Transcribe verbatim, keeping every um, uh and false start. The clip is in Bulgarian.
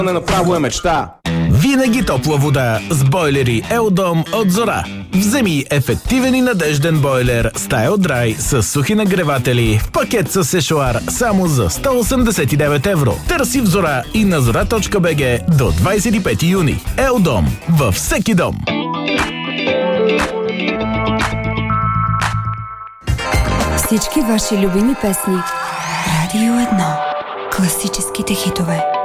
Не направо е мечта. Винаги топла вода с бойлери Елдом от Зора. Вземи ефективен и надежден бойлер StyleDry с сухи нагреватели в пакет с сешоар само за сто осемдесет и девет евро. Търси в Зора и на зора точка би джи до двадесет и пети юни. Елдом във всеки дом. Всички ваши любими песни. Радио едно. Класическите хитове.